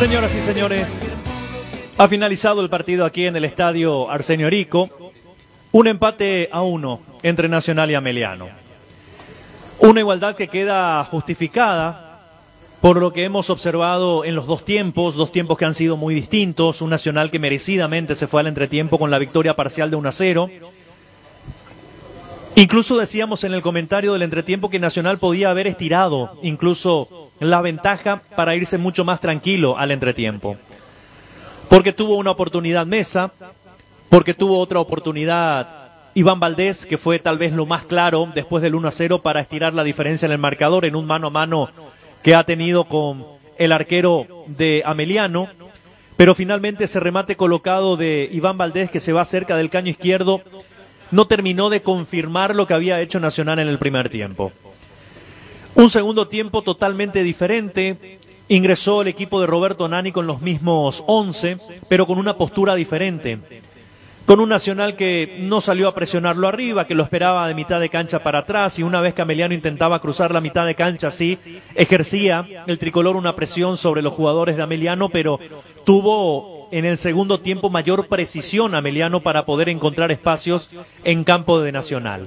Señoras y señores, ha finalizado el partido aquí en el estadio Arsenio Erico. Un empate a 1 entre Nacional y Ameliano. Una igualdad que queda justificada por lo que hemos observado en los dos tiempos que han sido muy distintos. Un Nacional que merecidamente se fue al entretiempo con la victoria parcial de 1-0. Incluso decíamos en el comentario del entretiempo que Nacional podía haber estirado incluso la ventaja para irse mucho más tranquilo al entretiempo. Porque tuvo una oportunidad Mesa, porque tuvo otra oportunidad Iván Valdés, que fue tal vez lo más claro después del 1-0 para estirar la diferencia en el marcador en un mano a mano que ha tenido con el arquero de Ameliano. Pero finalmente ese remate colocado de Iván Valdés, que se va cerca del caño izquierdo, no terminó de confirmar lo que había hecho Nacional en el primer tiempo. Un segundo tiempo totalmente diferente. Ingresó el equipo de Roberto Nani con los mismos 11, pero con una postura diferente. Con un Nacional que no salió a presionarlo arriba, que lo esperaba de mitad de cancha para atrás, y una vez que Ameliano intentaba cruzar la mitad de cancha, sí, ejercía el tricolor una presión sobre los jugadores de Ameliano, pero tuvo en el segundo tiempo mayor precisión Ameliano para poder encontrar espacios en campo de Nacional.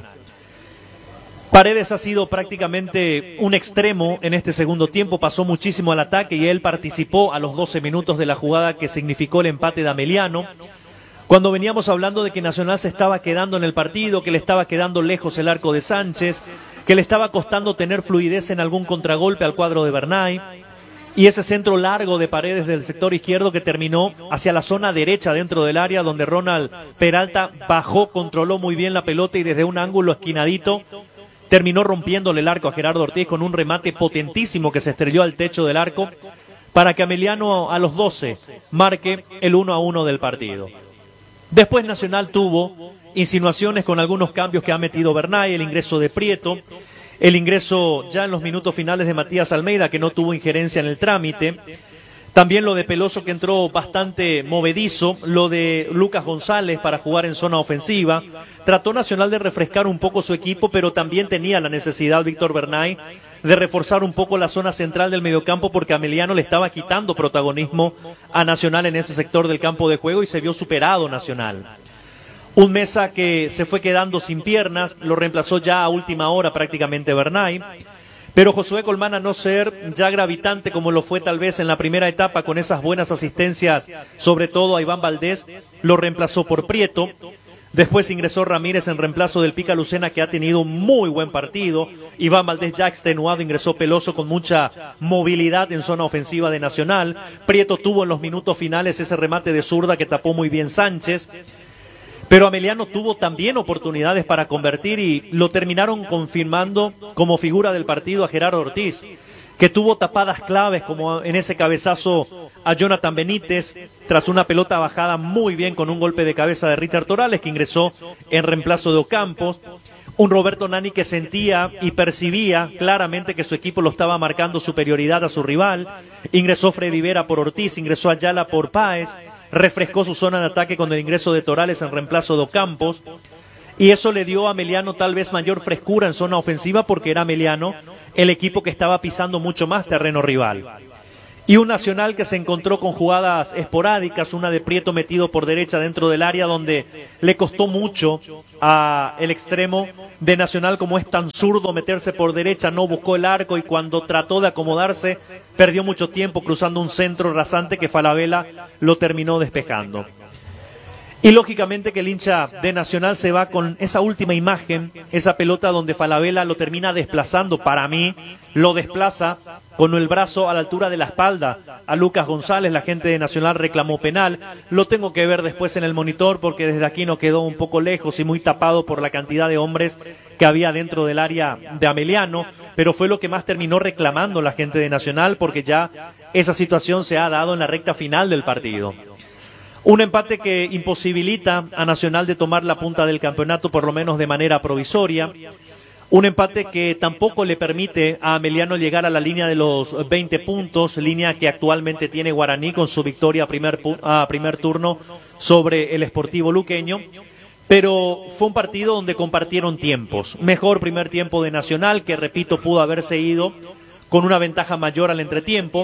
Paredes ha sido prácticamente un extremo en este segundo tiempo, pasó muchísimo al ataque y él participó a los 12 minutos de la jugada que significó el empate de Ameliano. Cuando veníamos hablando de que Nacional se estaba quedando en el partido, que le estaba quedando lejos el arco de Sánchez, que le estaba costando tener fluidez en algún contragolpe al cuadro de Bernay, y ese centro largo de Paredes del sector izquierdo que terminó hacia la zona derecha dentro del área, donde Ronald Peralta bajó, controló muy bien la pelota y desde un ángulo esquinadito terminó rompiéndole el arco a Gerardo Ortiz con un remate potentísimo que se estrelló al techo del arco para que Ameliano a los 12 marque el 1-1 del partido. Después Nacional tuvo insinuaciones con algunos cambios que ha metido Bernay, el ingreso de Prieto, el ingreso ya en los minutos finales de Matías Almeida, que no tuvo injerencia en el trámite. También lo de Peloso, que entró bastante movedizo, lo de Lucas González para jugar en zona ofensiva. Trató Nacional de refrescar un poco su equipo, pero también tenía la necesidad Víctor Bernay de reforzar un poco la zona central del mediocampo, porque Ameliano le estaba quitando protagonismo a Nacional en ese sector del campo de juego y se vio superado Nacional. Un Mesa que se fue quedando sin piernas, lo reemplazó ya a última hora prácticamente Bernay. Pero Josué Colmán, a no ser ya gravitante como lo fue tal vez en la primera etapa con esas buenas asistencias, sobre todo a Iván Valdés, lo reemplazó por Prieto. Después ingresó Ramírez en reemplazo del Pica Lucena, que ha tenido un muy buen partido. Iván Valdés ya extenuado, ingresó Peloso con mucha movilidad en zona ofensiva de Nacional. Prieto tuvo en los minutos finales ese remate de zurda que tapó muy bien Sánchez. Pero Ameliano tuvo también oportunidades para convertir y lo terminaron confirmando como figura del partido a Gerardo Ortiz, que tuvo tapadas claves como en ese cabezazo a Jonathan Benítez tras una pelota bajada muy bien con un golpe de cabeza de Richard Torales, que ingresó en reemplazo de Ocampos. Un Roberto Nani que sentía y percibía claramente que su equipo lo estaba marcando superioridad a su rival. Ingresó Freddy Vera por Ortiz, ingresó Ayala por Páez, refrescó su zona de ataque con el ingreso de Torales en reemplazo de Ocampos, y eso le dio a Ameliano tal vez mayor frescura en zona ofensiva, porque era Ameliano el equipo que estaba pisando mucho más terreno rival. Y un Nacional que se encontró con jugadas esporádicas, una de Prieto metido por derecha dentro del área, donde le costó mucho a el extremo de Nacional, como es tan zurdo, meterse por derecha, no buscó el arco y cuando trató de acomodarse perdió mucho tiempo cruzando un centro rasante que Falabella lo terminó despejando. Y lógicamente que el hincha de Nacional se va con esa última imagen, esa pelota donde Falabella lo termina desplazando. Para mí lo desplaza con el brazo a la altura de la espalda a Lucas González. La gente de Nacional reclamó penal. Lo tengo que ver después en el monitor, porque desde aquí nos quedó un poco lejos y muy tapado por la cantidad de hombres que había dentro del área de Ameliano, pero fue lo que más terminó reclamando la gente de Nacional, porque ya esa situación se ha dado en la recta final del partido. Un empate que imposibilita a Nacional de tomar la punta del campeonato, por lo menos de manera provisoria. Un empate que tampoco le permite a Ameliano llegar a la línea de los 20 puntos, línea que actualmente tiene Guaraní con su victoria a primer turno sobre el Sportivo Luqueño. Pero fue un partido donde compartieron tiempos. Mejor primer tiempo de Nacional, que repito, pudo haberse ido con una ventaja mayor al entretiempo.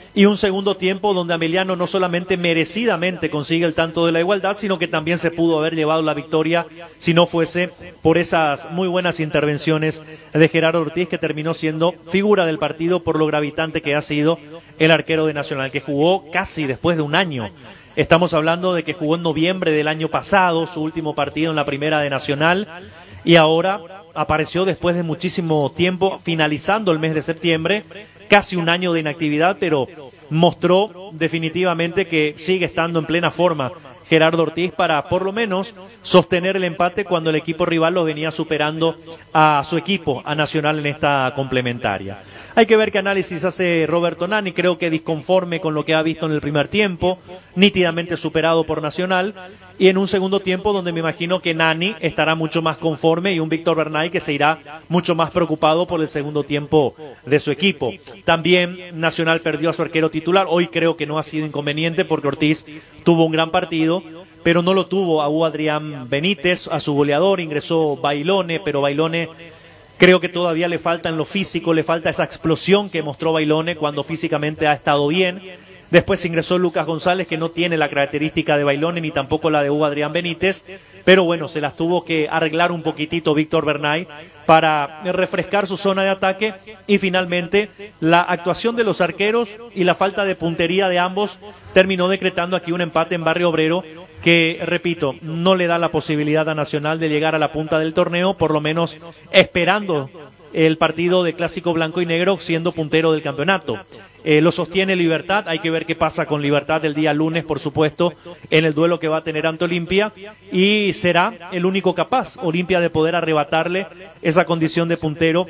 y un segundo tiempo donde Ameliano no solamente merecidamente consigue el tanto de la igualdad, sino que también se pudo haber llevado la victoria si no fuese por esas muy buenas intervenciones de Gerardo Ortiz, que terminó siendo figura del partido por lo gravitante que ha sido el arquero de Nacional, que jugó casi después de un año. Estamos hablando de que jugó en noviembre del año pasado, su último partido en la primera de Nacional, y ahora apareció después de muchísimo tiempo, finalizando el mes de septiembre, casi un año de inactividad, pero mostró definitivamente que sigue estando en plena forma Gerardo Ortiz para por lo menos sostener el empate cuando el equipo rival lo venía superando a su equipo, a Nacional, en esta complementaria. Hay que ver qué análisis hace Roberto Nani, creo que disconforme con lo que ha visto en el primer tiempo, nítidamente superado por Nacional, y en un segundo tiempo donde me imagino que Nani estará mucho más conforme y un Víctor Bernay que se irá mucho más preocupado por el segundo tiempo de su equipo. También Nacional perdió a su arquero titular, hoy creo que no ha sido inconveniente porque Ortiz tuvo un gran partido, pero no lo tuvo a Adrián Benítez, a su goleador, ingresó Bailone, pero Bailone creo que todavía le falta en lo físico, le falta esa explosión que mostró Bailone cuando físicamente ha estado bien. Después ingresó Lucas González, que no tiene la característica de Bailone ni tampoco la de Adrián Benítez, pero bueno, se las tuvo que arreglar un poquitito Víctor Bernay para refrescar su zona de ataque, y finalmente la actuación de los arqueros y la falta de puntería de ambos terminó decretando aquí un empate en Barrio Obrero que, repito, no le da la posibilidad a Nacional de llegar a la punta del torneo, por lo menos esperando el partido de Clásico Blanco y Negro siendo puntero del campeonato. Lo sostiene Libertad, hay que ver qué pasa con Libertad el día lunes, por supuesto, en el duelo que va a tener ante Olimpia, y será el único capaz, Olimpia, de poder arrebatarle esa condición de puntero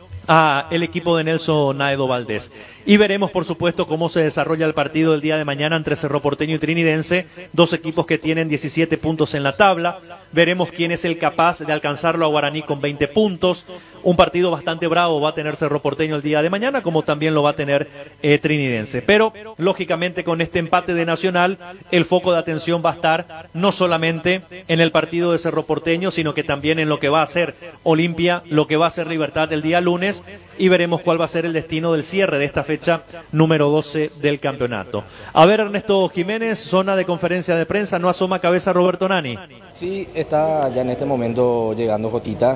a el equipo de Nelson Naedo Valdés. Y veremos, por supuesto, cómo se desarrolla el partido el día de mañana entre Cerro Porteño y Trinidense, dos equipos que tienen 17 puntos en la tabla. Veremos quién es el capaz de alcanzarlo a Guaraní con 20 puntos. Un partido bastante bravo va a tener Cerro Porteño el día de mañana, como también lo va a tener Trinidense. Pero, lógicamente, con este empate de Nacional, el foco de atención va a estar no solamente en el partido de Cerro Porteño, sino que también en lo que va a hacer Olimpia, lo que va a hacer Libertad el día lunes, y veremos cuál va a ser el destino del cierre de esta fecha número 12 del campeonato. A ver, Ernesto Jiménez, zona de conferencia de prensa, ¿no asoma cabeza Roberto Nani? Sí, está ya en este momento llegando Jotita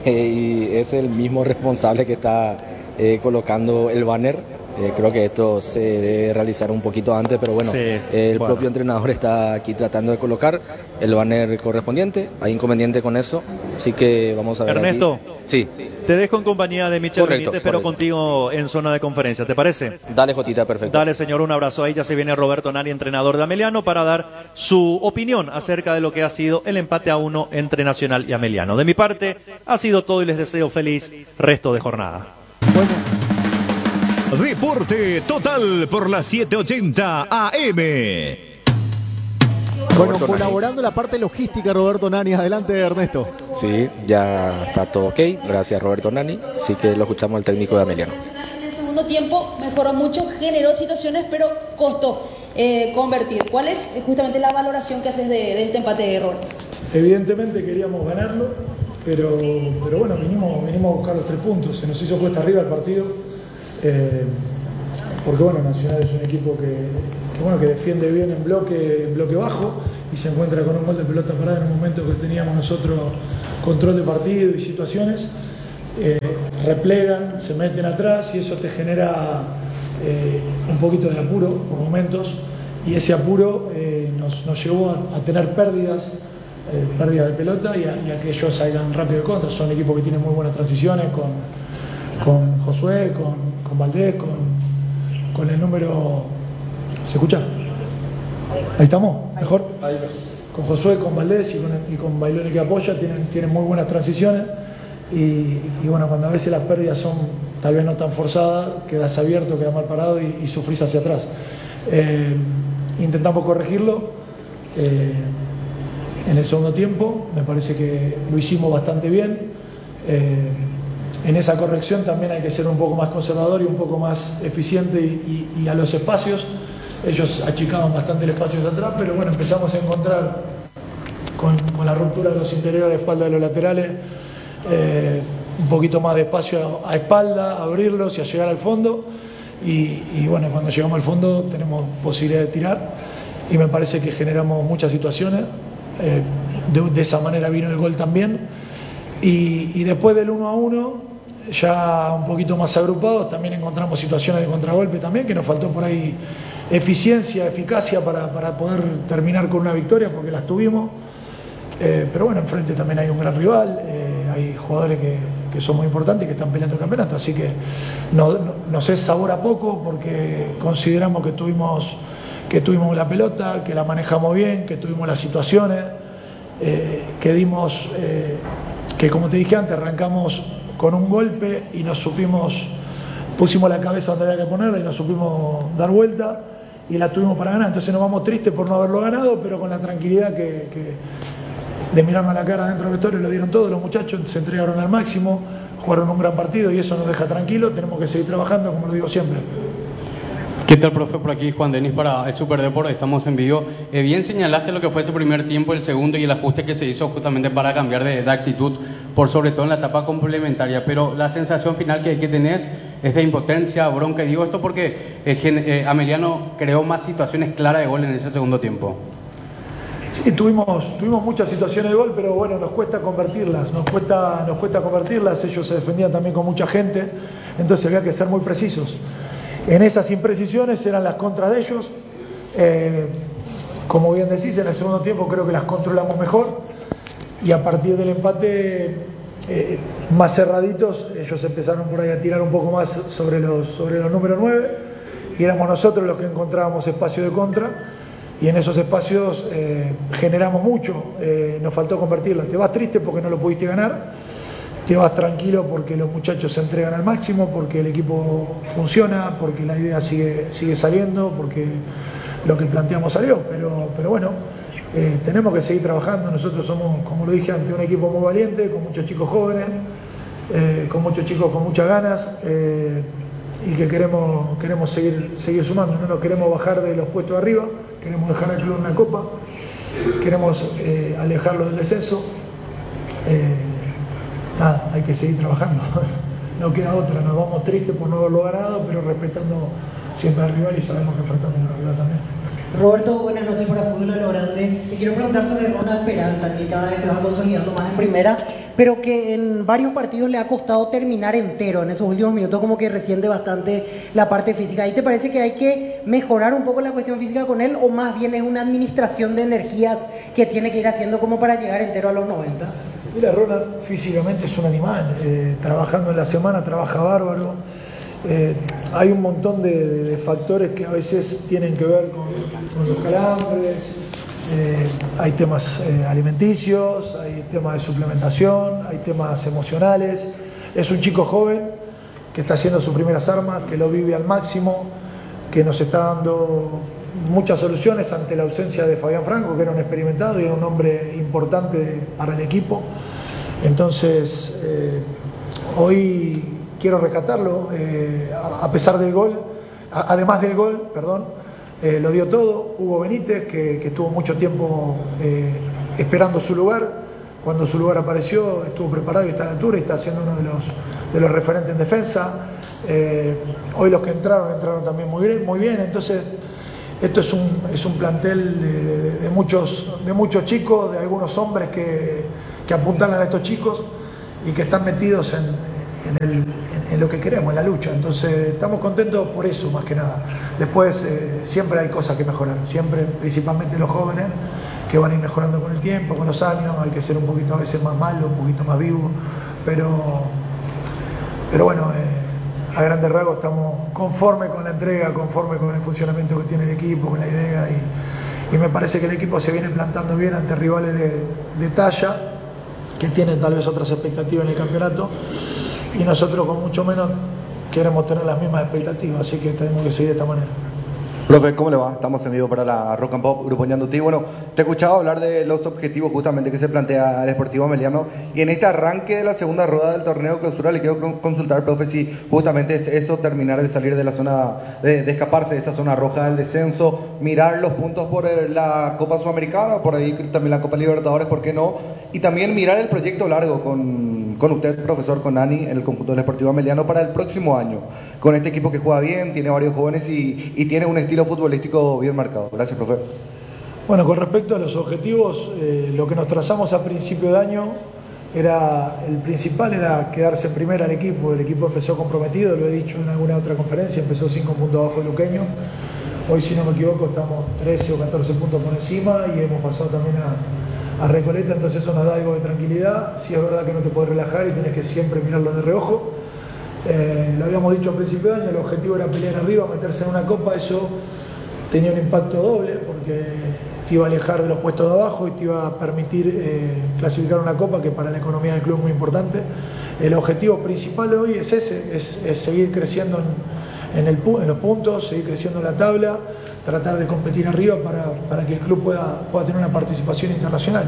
y es el mismo responsable que está colocando el banner. Creo que esto se debe realizar un poquito antes, pero bueno, propio entrenador está aquí tratando de colocar el banner correspondiente. Hay inconveniente con eso, así que vamos a ver. Ernesto, aquí. Sí. Te dejo en compañía de Michel Benítez, pero contigo en zona de conferencia, ¿te parece? Dale, Jotita, perfecto. Dale, señor, un abrazo. Ahí ya se viene Roberto Nani, entrenador de Ameliano, para dar su opinión acerca de lo que ha sido el empate a 1 entre Nacional y Ameliano. De mi parte, ha sido todo y les deseo feliz resto de jornada. Deporte Total por la 780 AM. Bueno, colaborando en la parte logística, Roberto Nani. Adelante, Ernesto. Sí, ya está todo ok. Gracias, Roberto Nani. Así que lo escuchamos al técnico de Ameliano. En el segundo tiempo mejoró mucho, generó situaciones, pero costó convertir. ¿Cuál es justamente la valoración que haces de este empate de error? Evidentemente queríamos ganarlo, pero bueno, vinimos a buscar los 3 puntos. Se nos hizo cuesta arriba el partido. Porque bueno, Nacional es un equipo que defiende bien en bloque bajo y se encuentra con un gol de pelota parada en un momento que teníamos nosotros control de partido y situaciones, replegan, se meten atrás y eso te genera un poquito de apuro por momentos, y ese apuro nos llevó a tener pérdidas de pelota y a que ellos salgan rápido de contra. Son equipos que tienen muy buenas transiciones con Josué, con Valdés, con el número... ¿Se escucha? Ahí estamos, mejor. Con Josué, con Valdés y con Bailone que apoya, tienen muy buenas transiciones y bueno, cuando a veces las pérdidas son tal vez no tan forzadas, quedas abierto, quedas mal parado y sufrís hacia atrás. Intentamos corregirlo en el segundo tiempo, me parece que lo hicimos bastante bien. En esa corrección también hay que ser un poco más conservador y un poco más eficiente y a los espacios. Ellos achicaban bastante el espacio de atrás, pero bueno, empezamos a encontrar con la ruptura de los interiores de espalda de los laterales un poquito más de espacio a espalda, a abrirlos y a llegar al fondo. y bueno, cuando llegamos al fondo tenemos posibilidad de tirar y me parece que generamos muchas situaciones, de esa manera vino el gol también y después del 1-1 ya un poquito más agrupados también encontramos situaciones de contragolpe también, que nos faltó por ahí eficiencia, eficacia para poder terminar con una victoria, porque las tuvimos, pero bueno, enfrente también hay un gran rival, hay jugadores que son muy importantes y que están peleando el campeonato, así que nos es sabor a poco porque consideramos que tuvimos la pelota, que la manejamos bien, que tuvimos las situaciones, que dimos, que como te dije antes, arrancamos con un golpe y pusimos la cabeza donde había que ponerla y nos supimos dar vuelta y la tuvimos para ganar. Entonces nos vamos tristes por no haberlo ganado, pero con la tranquilidad de mirarme a la cara dentro del vestuario, lo dieron todos los muchachos, se entregaron al máximo, jugaron un gran partido y eso nos deja tranquilos. Tenemos que seguir trabajando, como lo digo siempre. ¿Qué tal, profe? Por aquí Juan Denis para el Super Deport, estamos en vivo. Bien señalaste lo que fue ese primer tiempo, el segundo y el ajuste que se hizo justamente para cambiar de actitud, por sobre todo en la etapa complementaria, pero la sensación final que tenés es de impotencia, bronca, y digo esto porque Ameliano creó más situaciones claras de gol en ese segundo tiempo. Sí, tuvimos muchas situaciones de gol, pero bueno, nos cuesta convertirlas, ellos se defendían también con mucha gente, entonces había que ser muy precisos. En esas imprecisiones eran las contras de ellos, como bien decís, en el segundo tiempo creo que las controlamos mejor y a partir del empate más cerraditos, ellos empezaron por ahí a tirar un poco más sobre los números 9 y éramos nosotros los que encontrábamos espacio de contra y en esos espacios generamos mucho, nos faltó convertirlas. Te vas triste porque no lo pudiste ganar, te vas tranquilo porque los muchachos se entregan al máximo, porque el equipo funciona, porque la idea sigue saliendo, porque lo que planteamos salió, pero bueno, tenemos que seguir trabajando. Nosotros somos, como lo dije antes, un equipo muy valiente, con muchos chicos jóvenes, con muchos chicos con muchas ganas y que queremos seguir sumando, no nos queremos bajar de los puestos de arriba, queremos dejar al club en una copa, queremos alejarlo del descenso. Nada, hay que seguir trabajando, no queda otra, nos vamos tristes por no haberlo ganado, pero respetando siempre al rival y sabemos que enfrentamos a un rival también. Roberto, buenas noches para Fútbol Lo Grande. Te quiero preguntar sobre Ronald Peralta, que cada vez se va consolidando más en primera, pero que en varios partidos le ha costado terminar entero en esos últimos minutos, como que resiente bastante la parte física. ¿Y te parece que hay que mejorar un poco la cuestión física con él o más bien es una administración de energías que tiene que ir haciendo como para llegar entero a los 90? Mira, Ronald físicamente es un animal, trabajando en la semana trabaja bárbaro, hay un montón de factores que a veces tienen que ver con los calambres, hay temas alimenticios, hay temas de suplementación, hay temas emocionales. Es un chico joven que está haciendo sus primeras armas, que lo vive al máximo, que nos está dando muchas soluciones ante la ausencia de Fabián Franco, que era un experimentado y era un hombre importante para el equipo. Entonces, hoy quiero rescatarlo, a pesar del gol, además del gol, perdón, lo dio todo. Hugo Benítez, que estuvo mucho tiempo esperando su lugar, cuando su lugar apareció, estuvo preparado y está a la altura y está siendo uno de los referentes en defensa. Hoy los que entraron también muy bien, entonces esto es un plantel de muchos chicos, de algunos hombres que apuntalan a estos chicos y que están metidos en lo que queremos, en la lucha. Entonces estamos contentos por eso, más que nada. Después siempre hay cosas que mejorar, siempre, principalmente los jóvenes, que van a ir mejorando con el tiempo, con los años. Hay que ser un poquito a veces más malo, un poquito más vivo, pero bueno, a grandes rasgos estamos conformes con la entrega, conformes con el funcionamiento que tiene el equipo, con la idea, y me parece que el equipo se viene plantando bien ante rivales de talla que tienen tal vez otras expectativas en el campeonato y nosotros con mucho menos queremos tener las mismas expectativas, así que tenemos que seguir de esta manera. Profe, ¿cómo le va? Estamos en vivo para la Rock and Pop, Grupo Ñandutí. Bueno, te he escuchado hablar de los objetivos justamente que se plantea el Sportivo Ameliano y en este arranque de la segunda rueda del torneo clausura le quiero consultar, profe, si justamente es eso, terminar de salir de la zona, de escaparse de esa zona roja del descenso, mirar los puntos por la Copa Sudamericana, por ahí también la Copa Libertadores, ¿por qué no? y también mirar el proyecto largo con usted, profesor, con Nani, en el conjunto del Sportivo Ameliano para el próximo año, con este equipo que juega bien, tiene varios jóvenes y tiene un estilo futbolístico bien marcado. Gracias, profe. Bueno, con respecto a los objetivos, lo que nos trazamos a principio de año el principal era quedarse en primera al equipo. El equipo empezó comprometido, lo he dicho en alguna otra conferencia, empezó 5 puntos abajo de Luqueño. Hoy, si no me equivoco, estamos 13 o 14 puntos por encima y hemos pasado también a Recoleta, entonces eso nos da algo de tranquilidad. Sí, es verdad que no te puedes relajar y tienes que siempre mirarlo de reojo. Lo habíamos dicho al principio de año, el objetivo era pelear arriba, meterse en una copa. Eso tenía un impacto doble porque te iba a alejar de los puestos de abajo y te iba a permitir clasificar una copa que para la economía del club es muy importante. El objetivo principal hoy es ese, es seguir creciendo en los puntos, seguir creciendo en la tabla, tratar de competir arriba para que el club pueda tener una participación internacional.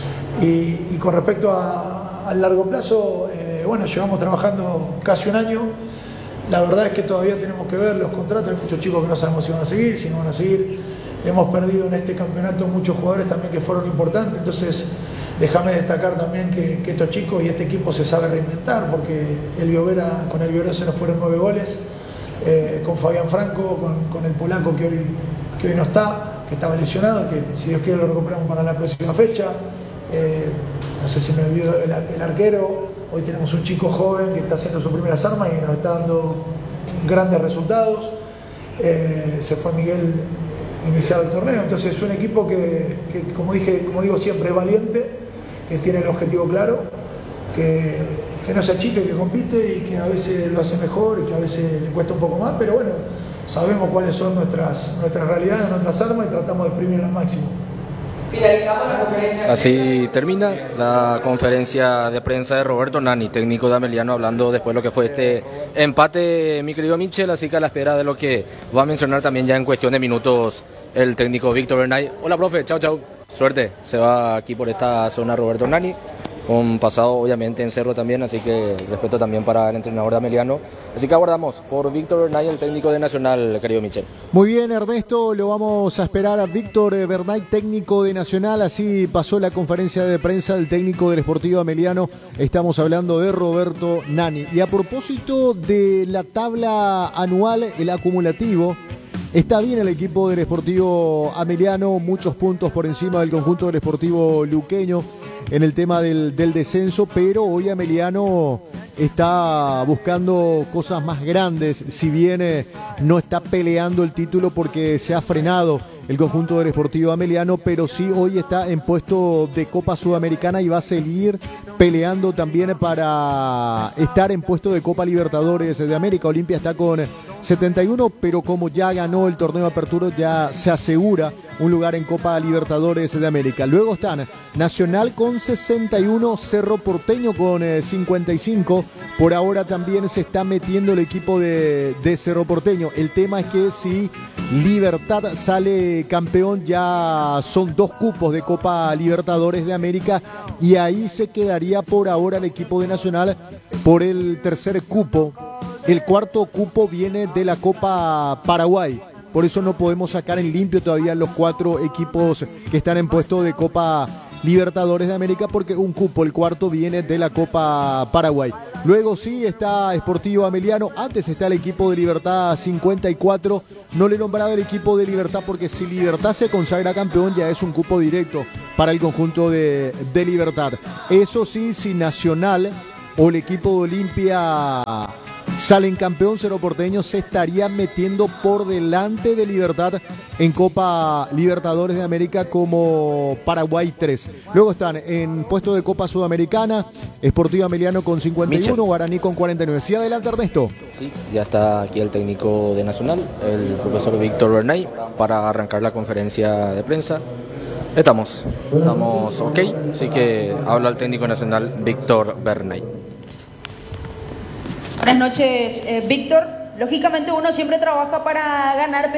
Y con respecto al largo plazo, bueno, llevamos trabajando casi un año. La verdad es que todavía tenemos que ver los contratos. Hay muchos chicos que no sabemos si van a seguir, si no van a seguir. Hemos perdido en este campeonato muchos jugadores también que fueron importantes. Entonces, déjame destacar también que estos chicos y este equipo se sabe reinventar, porque con el Biovera se nos fueron 9 goles. Con Fabián Franco, con el polaco que hoy no está, que estaba lesionado, que si Dios quiere lo recuperamos para la próxima fecha. No sé si me olvidó el arquero. Hoy tenemos un chico joven que está haciendo sus primeras armas y nos está dando grandes resultados. Se fue Miguel iniciado el torneo. Entonces es un equipo que como digo siempre, es valiente, que tiene el objetivo claro, que no se achique, que compite y que a veces lo hace mejor y que a veces le cuesta un poco más, pero bueno, sabemos cuáles son nuestras realidades, nuestras armas y tratamos de exprimir al máximo. Finalizamos la conferencia. Así termina la conferencia de prensa de Roberto Nani, técnico de Ameliano, hablando después de lo que fue este empate, mi querido Michel, así que a la espera de lo que va a mencionar también ya en cuestión de minutos el técnico Víctor Bernay. Hola, profe, chau. Suerte, se va aquí por esta zona Roberto Nani, con pasado obviamente en Cerro también, así que respeto también para el entrenador de Ameliano. Así que aguardamos por Víctor Bernay, el técnico de Nacional, querido Michel. Muy bien, Ernesto, lo vamos a esperar a Víctor Bernay, técnico de Nacional. Así pasó la conferencia de prensa del técnico del Sportivo Ameliano. Estamos hablando de Roberto Nani. Y a propósito de la tabla anual, el acumulativo, está bien el equipo del Sportivo Ameliano, muchos puntos por encima del conjunto del Sportivo Luqueño en el tema del descenso, pero hoy Ameliano está buscando cosas más grandes, si bien no está peleando el título porque se ha frenado el conjunto del Sportivo Ameliano, pero sí hoy está en puesto de Copa Sudamericana y va a seguir peleando también para estar en puesto de Copa Libertadores de América. Olimpia está con 71, pero como ya ganó el torneo de apertura, ya se asegura un lugar en Copa Libertadores de América. Luego están Nacional con 61, Cerro Porteño con 55. Por ahora también se está metiendo el equipo de Cerro Porteño. El tema es que si Libertad sale campeón, ya son 2 cupos de Copa Libertadores de América y ahí se quedaría por ahora el equipo de Nacional por el tercer cupo. El cuarto cupo viene de la Copa Paraguay. Por eso no podemos sacar en limpio todavía los 4 equipos que están en puesto de Copa Libertadores de América, porque un cupo, el cuarto, viene de la Copa Paraguay. Luego sí está Sportivo Ameliano, antes está el equipo de Libertad 54, no le nombraba el equipo de Libertad porque si Libertad se consagra campeón ya es un cupo directo para el conjunto de Libertad. Eso sí, si Nacional o el equipo de Olimpia salen campeón, Cerro Porteño se estaría metiendo por delante de Libertad en Copa Libertadores de América como Paraguay 3. Luego están en puesto de Copa Sudamericana, Sportivo Ameliano con 51, Michel. Guaraní con 49. ¿Sí, adelante, Ernesto? Sí, ya está aquí el técnico de Nacional, el profesor Víctor Bernay, para arrancar la conferencia de prensa. Estamos ok, así que habla el técnico nacional Víctor Bernay. Buenas noches, Víctor. Lógicamente uno siempre trabaja para ganar,